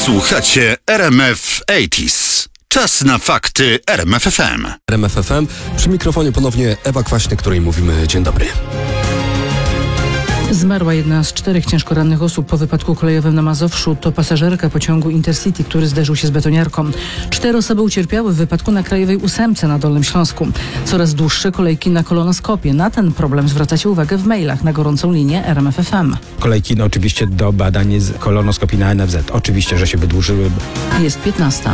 Słuchacie RMF 80s. Czas na fakty RMF FM. RMF FM. Przy mikrofonie ponownie Ewa Kwaśny, której mówimy dzień dobry. Zmarła jedna z 4 ciężko rannych osób po wypadku kolejowym na Mazowszu. To pasażerka pociągu Intercity, który zderzył się z betoniarką. 4 osoby ucierpiały w wypadku na Krajowej 8 na Dolnym Śląsku. Coraz dłuższe kolejki na kolonoskopię. Na ten problem zwracacie uwagę w mailach na gorącą linię RMF FM. Kolejki oczywiście do badań z kolonoskopii na NFZ. Oczywiście, że się wydłużyły. Jest 15.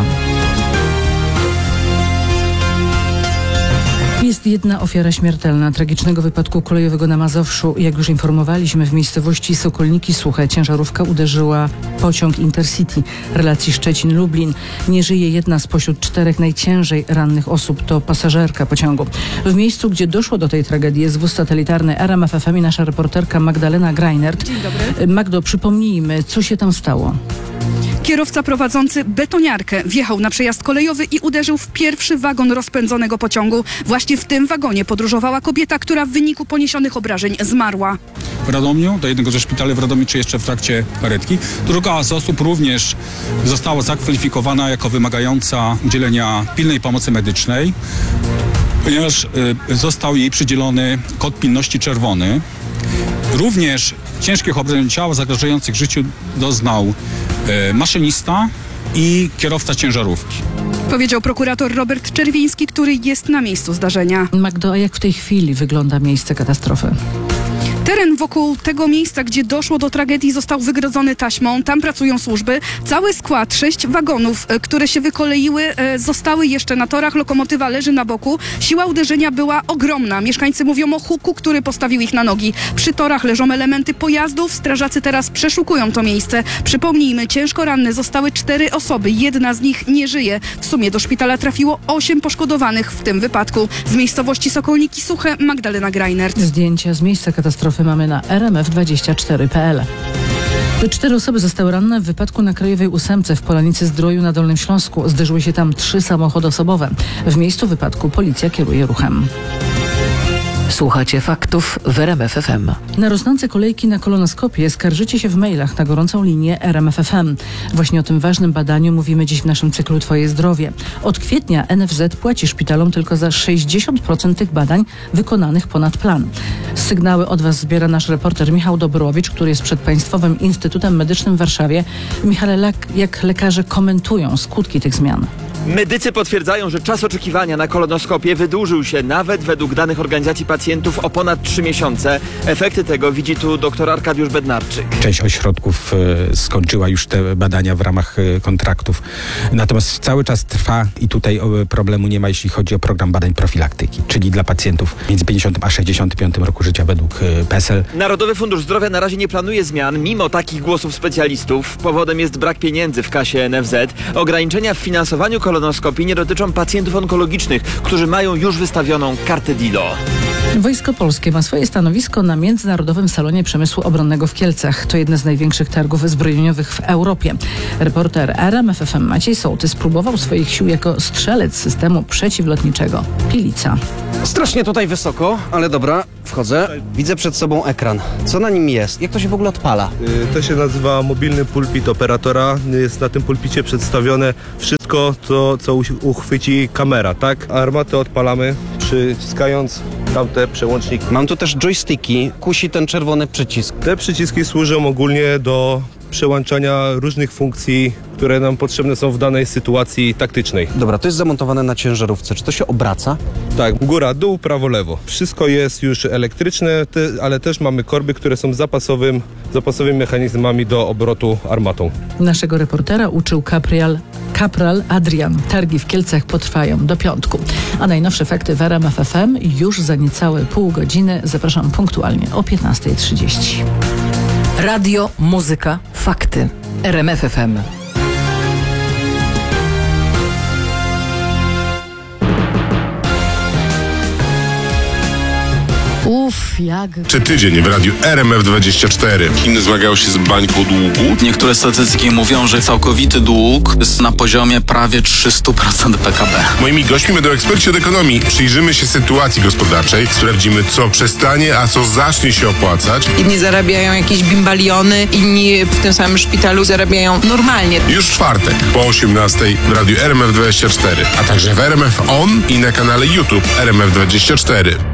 Jest jedna ofiara śmiertelna tragicznego wypadku kolejowego na Mazowszu. Jak już informowaliśmy, w miejscowości Sokolniki Suche ciężarówka uderzyła pociąg Intercity relacji Szczecin-Lublin. Nie żyje jedna spośród 4 najciężej rannych osób. To pasażerka pociągu. W miejscu, gdzie doszło do tej tragedii, jest wóz satelitarny RMF FM i nasza reporterka Magdalena Greinert. Dzień dobry. Magdo, przypomnijmy, co się tam stało. Kierowca prowadzący betoniarkę wjechał na przejazd kolejowy i uderzył w pierwszy wagon rozpędzonego pociągu. Właśnie w tym wagonie podróżowała kobieta, która w wyniku poniesionych obrażeń zmarła. W Radomiu, do jednego ze szpitali w Radomiu, czy jeszcze w trakcie karetki. Druga z osób również została zakwalifikowana jako wymagająca udzielenia pilnej pomocy medycznej, ponieważ został jej przydzielony kod pilności czerwony. Również ciężkich obrażeń ciała zagrażających życiu doznał maszynista i kierowca ciężarówki. Powiedział prokurator Robert Czerwiński, który jest na miejscu zdarzenia. Magdo, a jak w tej chwili wygląda miejsce katastrofy? Teren wokół tego miejsca, gdzie doszło do tragedii, został wygrodzony taśmą. Tam pracują służby. Cały skład, 6 wagonów, które się wykoleiły, zostały jeszcze na torach. Lokomotywa leży na boku. Siła uderzenia była ogromna. Mieszkańcy mówią o huku, który postawił ich na nogi. Przy torach leżą elementy pojazdów. Strażacy teraz przeszukują to miejsce. Przypomnijmy, ciężko ranne zostały 4 osoby. Jedna z nich nie żyje. W sumie do szpitala trafiło 8 poszkodowanych w tym wypadku. Z miejscowości Sokolniki Suche, Magdalena Greinert. Zdjęcia z miejsca katastrofy mamy na rmf24.pl. 4 osoby zostały ranne w wypadku na Krajowej 8 w Polanicy Zdroju na Dolnym Śląsku. Zderzyły się tam 3 samochody osobowe. W miejscu wypadku policja kieruje ruchem. Słuchacie faktów w RMF FM. Na rosnące kolejki na kolonoskopię skarżycie się w mailach na gorącą linię RMF FM. Właśnie o tym ważnym badaniu mówimy dziś w naszym cyklu Twoje zdrowie. Od kwietnia NFZ płaci szpitalom tylko za 60% tych badań wykonanych ponad plan. Sygnały od Was zbiera nasz reporter Michał Dobrowicz, który jest przed Państwowym Instytutem Medycznym w Warszawie. Michale, jak lekarze komentują skutki tych zmian? Medycy potwierdzają, że czas oczekiwania na kolonoskopię wydłużył się nawet według danych organizacji pacjentów o ponad 3 miesiące. Efekty tego widzi tu dr Arkadiusz Bednarczyk. Część ośrodków skończyła już te badania w ramach kontraktów. Natomiast cały czas trwa i tutaj problemu nie ma, jeśli chodzi o program badań profilaktyki, czyli dla pacjentów między 50 a 65 roku życia według PESEL. Narodowy Fundusz Zdrowia na razie nie planuje zmian, mimo takich głosów specjalistów. Powodem jest brak pieniędzy w kasie NFZ. Ograniczenia w finansowaniu kolonoskopii nie dotyczą pacjentów onkologicznych, którzy mają już wystawioną kartę DILO. Wojsko Polskie ma swoje stanowisko na Międzynarodowym Salonie Przemysłu Obronnego w Kielcach. To jedne z największych targów zbrojeniowych w Europie. Reporter RMF FM Maciej Sołtys próbował swoich sił jako strzelec systemu przeciwlotniczego Pilica. Strasznie tutaj wysoko, ale dobra, wchodzę. Widzę przed sobą ekran. Co na nim jest? Jak to się w ogóle odpala? To się nazywa mobilny pulpit operatora. Jest na tym pulpicie przedstawione wszystko, co uchwyci kamera, tak? Armatę odpalamy, przyciskając tamte przełącznik. Mam tu też joysticki. Kusi ten czerwony przycisk. Te przyciski służą ogólnie do przełączania różnych funkcji, które nam potrzebne są w danej sytuacji taktycznej. Dobra, to jest zamontowane na ciężarówce. Czy to się obraca? Tak, góra, dół, prawo, lewo. Wszystko jest już elektryczne, ale też mamy korby, które są zapasowymi mechanizmami do obrotu armatą. Naszego reportera uczył kapral Adrian. Targi w Kielcach potrwają do piątku. A najnowsze fakty w RMF FM już za niecałe pół godziny. Zapraszam punktualnie o 15:30. Radio, muzyka, fakty. RMF FM. Uff, jak? Czy tydzień w radiu RMF24. Chiny zmagają się z bańką długu. Niektóre statystyki mówią, że całkowity dług jest na poziomie prawie 300% PKB. Moimi gośćmi będą eksperci od ekonomii. Przyjrzymy się sytuacji gospodarczej, sprawdzimy, co przestanie, a co zacznie się opłacać. Jedni zarabiają jakieś bimbaliony, inni w tym samym szpitalu zarabiają normalnie. Już w czwartek po 18:00 w radiu RMF24, a także w RMF On i na kanale YouTube RMF24.